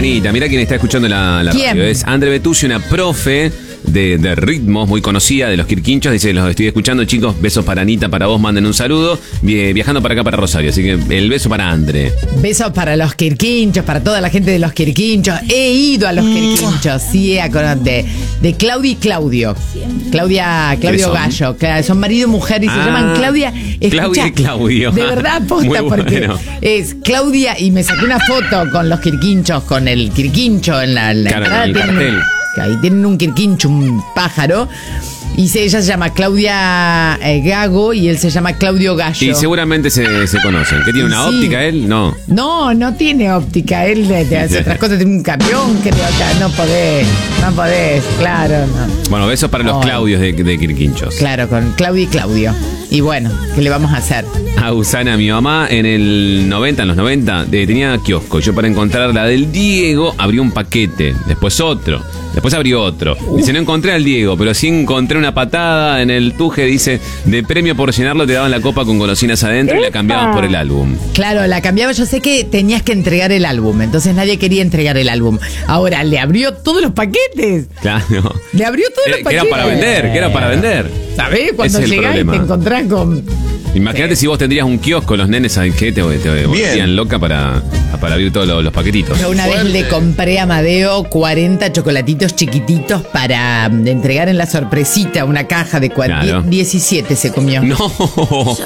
Anita, mirá quién está escuchando la ¿Quién? radio. Es Andre Betucci, una profe de ritmos muy conocida de los Quirquinchos. Dice, los estoy escuchando, chicos. Besos para Anita, para vos, manden un saludo. Viajando para acá, para Rosario. Así que el beso para Andre. Besos para los Quirquinchos, para toda la gente de los Quirquinchos. He ido a los Quirquinchos, sí, de Claudia y Claudio. Claudio Gallo. Son marido y mujer y se llaman Claudia. Claudia y Claudio. De verdad, posta, Muy porque bueno. es Claudia y me saqué una foto con los Quirquinchos, con el Quirquincho en la Claro, entrada. en el cartel. Ahí tienen un Quirquincho, un pájaro. Y ella se llama Claudia Gago y él se llama Claudio Gallo. Y seguramente se conocen. ¿Qué tiene una Sí. óptica él? No. No tiene óptica. Él te hace otras cosas, tiene un camión, creo que no podés, claro. No. Bueno, besos para los Ay. Claudios de Quirquinchos. Claro, con Claudia y Claudio. Y bueno, ¿qué le vamos a hacer? A Usana, mi mamá, en los 90, tenía kiosco. Yo para encontrar la del Diego, abrí un paquete, después otro, después abrí otro. Dice, no encontré al Diego, pero sí encontré una patada en el tuje, dice, de premio por llenarlo te daban la copa con golosinas adentro y la cambiaban por el álbum. Claro, la cambiaba. Yo sé que tenías que entregar el álbum, entonces nadie quería entregar el álbum. Ahora, le abrió todos los paquetes. Claro. Le abrió todos los Que paquetes. era para vender. ¿Sabés? Cuando Ese es el llegás y problema. te encontrás con... Imagínate si vos tendrías un kiosco, los nenes, ¿sabes qué? Te volvían loca para abrir todos los paquetitos. Yo una vez le compré a Amadeo 40 chocolatitos chiquititos para entregar en la sorpresita una caja de Claro. 17 se comió. No.